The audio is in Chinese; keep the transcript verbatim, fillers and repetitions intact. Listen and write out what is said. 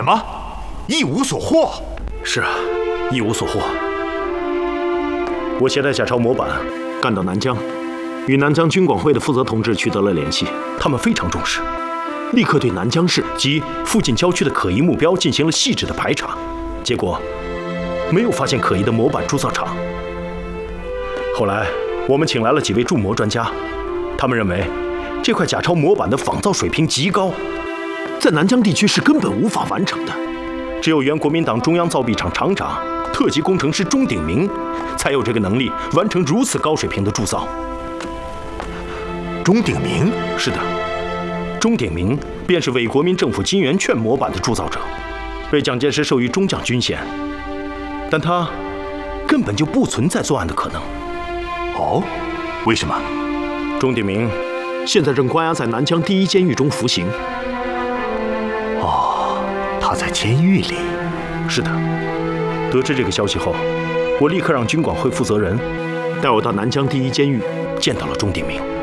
什么？一无所获？ 是啊，一无所获。我携带假钞模板赶到南疆，与南疆军管会的负责同志取得了联系，他们非常重视，立刻对南疆市及附近郊区的可疑目标进行了细致的排查，结果没有发现可疑的模板铸造厂。后来我们请来了几位铸模专家，他们认为这块假钞模板的仿造水平极高，在南疆地区是根本无法完成的。只有原国民党中央造币厂厂长、特级工程师钟鼎明才有这个能力完成如此高水平的铸造。 钟鼎明？ 是的，钟鼎明便是伪国民政府金圆券模板的铸造者，被蒋介石授予中将军衔，但他根本就不存在作案的可能。 哦，为什么？ 钟鼎明现在正关押在南疆第一监狱中服刑。 哦，他在监狱里。 是的。得知这个消息后，我立刻让军管会负责人带我到南疆第一监狱见到了钟鼎明。